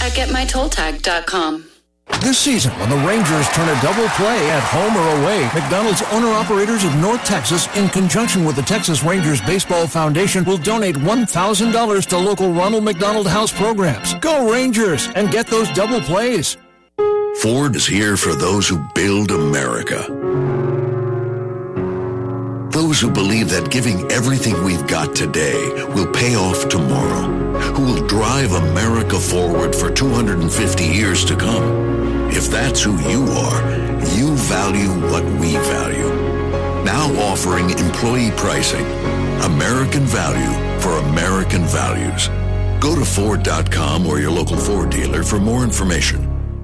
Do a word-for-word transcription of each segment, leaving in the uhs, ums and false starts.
at get my toll tag dot com. This season, when the Rangers turn a double play at home or away, McDonald's owner-operators of North Texas, in conjunction with the Texas Rangers Baseball Foundation, will donate one thousand dollars to local Ronald McDonald House programs. Go Rangers and get those double plays. Ford is here for those who build America. Those who believe that giving everything we've got today will pay off tomorrow. Who will drive America forward for two hundred fifty years to come. If that's who you are, you value what we value. Now offering employee pricing. American value for American values. Go to Ford dot com or your local Ford dealer for more information.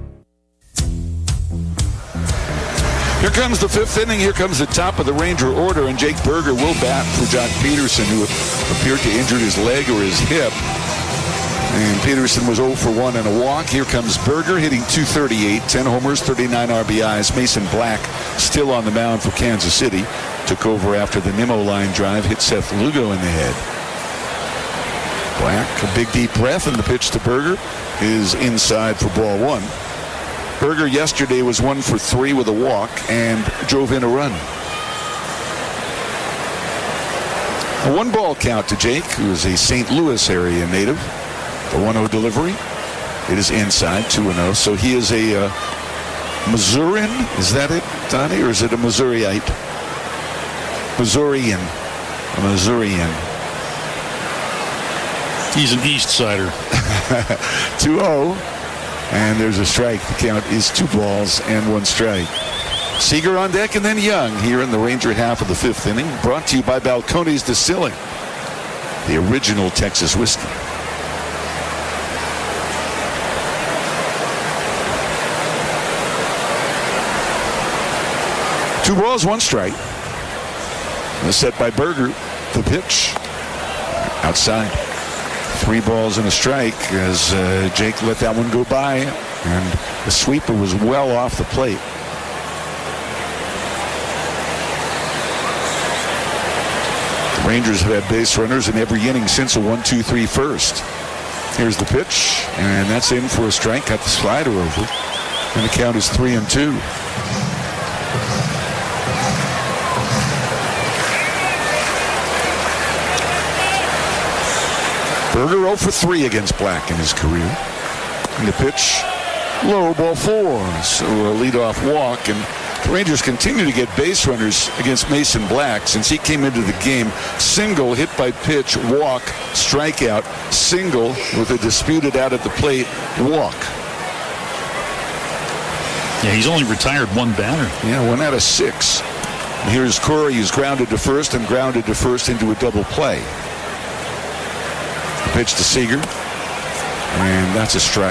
Here comes the fifth inning. Here comes the top of the Ranger order, and Jake Burger will bat for Jock Peterson, who appeared to injure his leg or his hip. And Peterson was oh for one and a walk. Here comes Burger hitting two thirty-eight, ten homers, thirty-nine R B Is. Mason Black still on the mound for Kansas City. Took over after the Nimmo line drive, hit Seth Lugo in the head. Black, a big deep breath, and the pitch to Burger is inside for ball one. Burger yesterday was one for three with a walk and drove in a run. A one ball count to Jake, who is a Saint Louis area native. The one oh delivery. It is inside, two and oh. So he is a uh, Missourian. Is that it, Donnie? Or is it a Missouriite? Missourian. A Missourian. He's an East Sider. two oh. And there's a strike. The count is two balls and one strike. Seager on deck and then Young here in the Ranger half of the fifth inning. Brought to you by Balcones Distilling, the original Texas whiskey. Two balls, one strike. The set by Burger. The pitch. Outside. Three balls and a strike as uh, Jake let that one go by. And the sweeper was well off the plate. The Rangers have had base runners in every inning since a one two three first. Here's the pitch. And that's in for a strike. Got the slider over. And the count is three and two. Burger oh for three against Black in his career. And the pitch, low, ball four. So a leadoff walk. And the Rangers continue to get base runners against Mason Black since he came into the game. Single, hit by pitch, walk, strikeout, single with a disputed out at the plate, walk. Yeah, he's only retired one batter. Yeah, one out of six. And here's Corey, who's grounded to first and grounded to first into a double play. Pitch to Seager, and that's a strike.